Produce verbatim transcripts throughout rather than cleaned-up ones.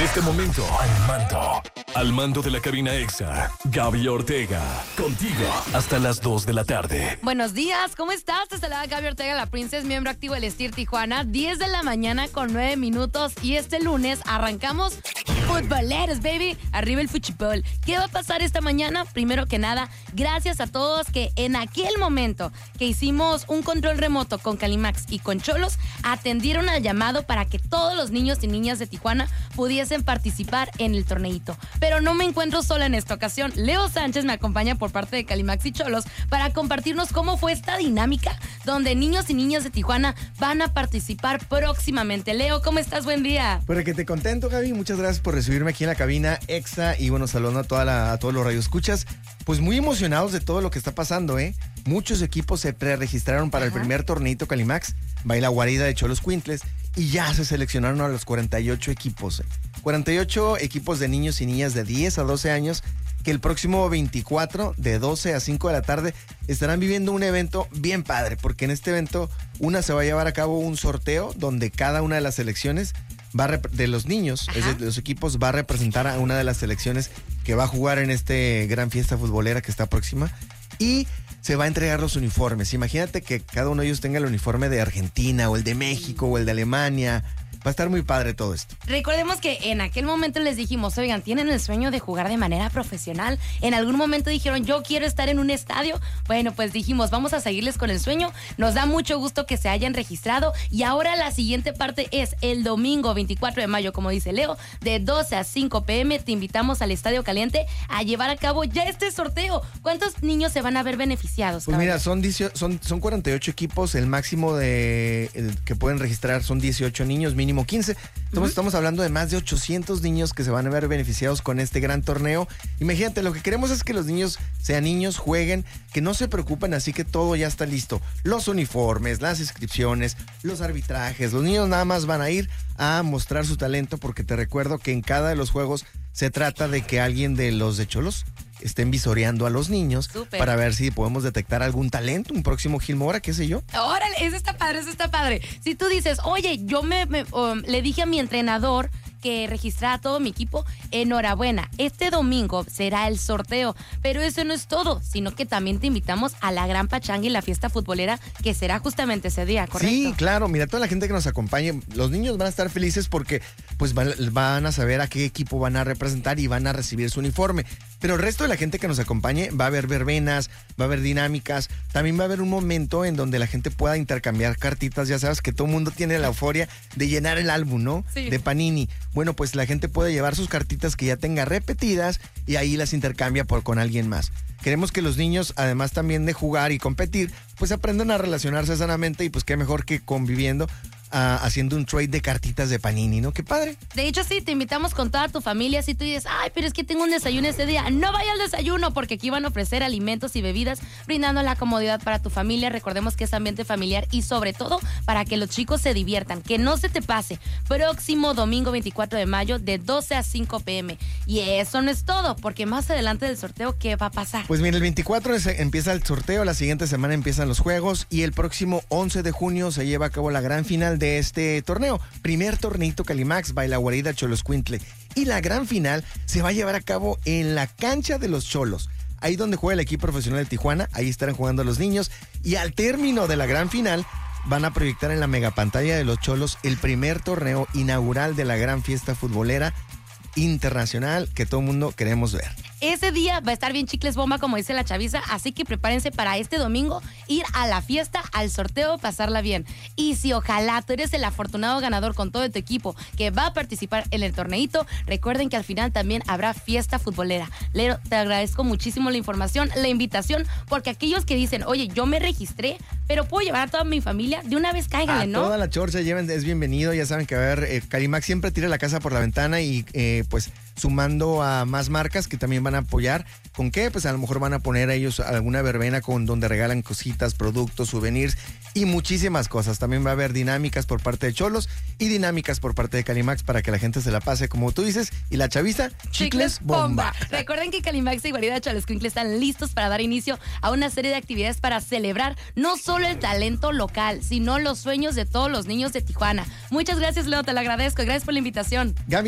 este momento, al mando, al mando de la cabina Exa, Gaby Ortega, contigo hasta las dos de la tarde. Buenos días, ¿cómo estás? Te saluda Gaby Ortega, la Princess, miembro activo del Estir Tijuana, diez de la mañana con nueve minutos y este lunes arrancamos futboleros, baby, arriba el fútbol. ¿Qué va a pasar esta mañana? Primero que nada, gracias a todos que en aquel momento que hicimos un control remoto con Calimax y con Cholos, atendieron al llamado para que todos los niños y niñas de Tijuana pudiesen participar en el torneito. Pero no me encuentro sola en esta ocasión. Leo Sánchez me acompaña por parte de Calimax y Cholos para compartirnos cómo fue esta dinámica donde niños y niñas de Tijuana van a participar próximamente. Leo, ¿cómo estás? Buen día. Pues que te contento, Gaby. Muchas gracias por recibirme aquí en la cabina Exa y bueno, saludando a, toda la, a todos los radioescuchas. Pues muy emocionados de todo lo que está pasando, ¿eh? Muchos equipos se preregistraron para Ajá. el primer torneito Calimax, Baila Guarida de Xoloscuintles, y ya se seleccionaron a los cuarenta y ocho equipos. ¿eh? cuarenta y ocho equipos de niños y niñas de diez a doce años que el próximo veinticuatro de doce a cinco de la tarde estarán viviendo un evento bien padre, porque en este evento una se va a llevar a cabo un sorteo donde cada una de las selecciones va a rep- de los niños, es decir, de los equipos, va a representar a una de las selecciones que va a jugar en este gran fiesta futbolera que está próxima y se va a entregar los uniformes. Imagínate que cada uno de ellos tenga el uniforme de Argentina o el de México o el de Alemania. Va a estar muy padre todo esto. Recordemos que en aquel momento les dijimos, oigan, ¿tienen el sueño de jugar de manera profesional? En algún momento dijeron, yo quiero estar en un estadio. Bueno, pues dijimos, vamos a seguirles con el sueño. Nos da mucho gusto que se hayan registrado. Y ahora la siguiente parte es el domingo veinticuatro de mayo, como dice Leo, de doce a cinco pm. Te invitamos al Estadio Caliente a llevar a cabo ya este sorteo. ¿Cuántos niños se van a ver beneficiados? Pues mira, son, son, son cuarenta y ocho equipos. El máximo de el que pueden registrar son dieciocho niños, mínimo quince. Entonces uh-huh. estamos hablando de más de ochocientos niños que se van a ver beneficiados con este gran torneo. Imagínate, lo que queremos es que los niños sean niños, jueguen, que no se preocupen, así que todo ya está listo. Los uniformes, las inscripciones, los arbitrajes. Los niños nada más van a ir a mostrar su talento, porque te recuerdo que en cada de los juegos se trata de que alguien de los de Cholos estén visoreando a los niños Super. Para ver si podemos detectar algún talento, un próximo Gil Mora, qué sé yo. Órale, eso está padre, eso está padre. Si tú dices, oye, yo me, me um, le dije a mi entrenador que registrara a todo mi equipo, enhorabuena, este domingo será el sorteo, pero eso no es todo, sino que también te invitamos a la gran pachanga y la fiesta futbolera que será justamente ese día, ¿correcto? Sí, claro, mira, toda la gente que nos acompañe, los niños van a estar felices porque pues van, van a saber a qué equipo van a representar y van a recibir su uniforme, pero el resto de la gente que nos acompañe va a haber verbenas, va a haber dinámicas, también va a haber un momento en donde la gente pueda intercambiar cartitas. Ya sabes que todo el mundo tiene la euforia de llenar el álbum, ¿no? Sí. De Panini. Bueno, pues la gente puede llevar sus cartitas que ya tenga repetidas y ahí las intercambia por, con alguien más. Queremos que los niños, además también de jugar y competir, pues aprendan a relacionarse sanamente y pues qué mejor que conviviendo, Uh, haciendo un trade de cartitas de Panini, ¿no? ¡Qué padre! De hecho, sí, te invitamos con toda tu familia. Si tú dices, ay, pero es que tengo un desayuno ese día, no vaya al desayuno, porque aquí van a ofrecer alimentos y bebidas, brindando la comodidad para tu familia. Recordemos que es ambiente familiar y sobre todo para que los chicos se diviertan, que no se te pase. Próximo domingo veinticuatro de mayo de doce a cinco pm. Y eso no es todo, porque más adelante del sorteo, ¿qué va a pasar? Pues mira, el veinticuatro es, empieza el sorteo, la siguiente semana empiezan los juegos y el próximo once de junio se lleva a cabo la gran final de este torneo, primer torneito Calimax, Baila Guarida Xoloscuintle, y la gran final se va a llevar a cabo en la cancha de los Cholos, ahí donde juega el equipo profesional de Tijuana. Ahí estarán jugando los niños y al término de la gran final van a proyectar en la megapantalla de los Cholos el primer torneo inaugural de la gran fiesta futbolera internacional que todo el mundo queremos ver. Ese día va a estar bien chicles bomba, como dice la chaviza, así que prepárense para este domingo ir a la fiesta, al sorteo, pasarla bien. Y si ojalá tú eres el afortunado ganador con todo tu equipo que va a participar en el torneito, recuerden que al final también habrá fiesta futbolera. Leo, te agradezco muchísimo la información, la invitación, porque aquellos que dicen, oye, yo me registré, pero puedo llevar a toda mi familia, de una vez cáiganle, ¿no? Toda la chorcha lleven, es bienvenido. Ya saben que va a haber, eh, Calimax siempre tira la casa por la ventana y eh, pues sumando a más marcas que también van a apoyar. ¿Con qué? Pues a lo mejor van a poner a ellos alguna verbena con donde regalan cositas, productos, souvenirs y muchísimas cosas. También va a haber dinámicas por parte de Cholos y dinámicas por parte de Calimax para que la gente se la pase como tú dices. Y la chaviza, chicles, chicles bomba. bomba. Recuerden que Calimax y Guarida Xoloscuintle están listos para dar inicio a una serie de actividades para celebrar no solo el talento local, sino los sueños de todos los niños de Tijuana. Muchas gracias, Leo, te lo agradezco. Gracias por la invitación. Gaby,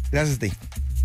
Gracias a ti.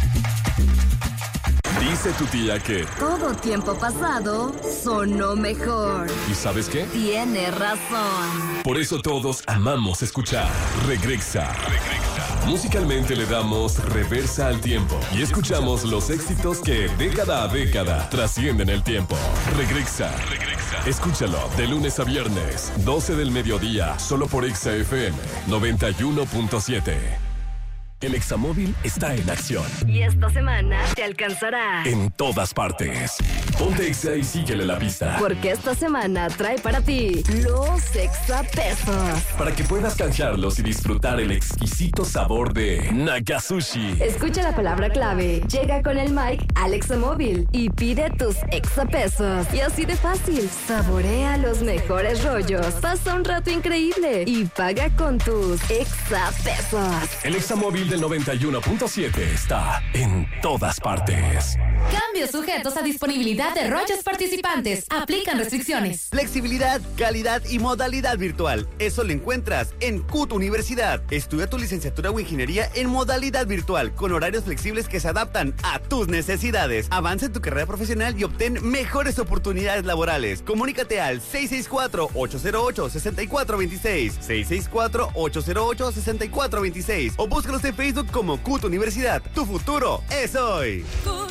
Dice tu tía que... Todo tiempo pasado sonó mejor. ¿Y sabes qué? Tiene razón. Por eso todos amamos escuchar Regresa. Regresa. Musicalmente le damos reversa al tiempo y escuchamos los éxitos que década a década trascienden el tiempo. Regresa. Regresa. Escúchalo de lunes a viernes, doce del mediodía, solo por Exa F M noventa y uno punto siete. El Examóvil está en acción. Y esta semana te alcanzará. En todas partes. Ponte Exa y síguele la pista. Porque esta semana trae para ti los exapesos. Para que puedas canjearlos y disfrutar el exquisito sabor de Nakasushi. Escucha la palabra clave. Llega con el mic al Examóvil y pide tus exapesos. Y así de fácil. Saborea los mejores rollos. Pasa un rato increíble y paga con tus exapesos. El Examóvil del noventa y uno punto siete está en todas partes. Cambios sujetos a disponibilidad de rollos participantes. Aplican restricciones. Flexibilidad, calidad y modalidad virtual. Eso lo encuentras en C U T Universidad. Estudia tu licenciatura o ingeniería en modalidad virtual, con horarios flexibles que se adaptan a tus necesidades. Avanza en tu carrera profesional y obtén mejores oportunidades laborales. Comunícate al seis seis cuatro, ocho cero ocho, seis cuatro dos seis, seis seis cuatro, ocho cero ocho, seis cuatro dos seis o búscalos en Facebook como C U T Universidad. Tu futuro es hoy.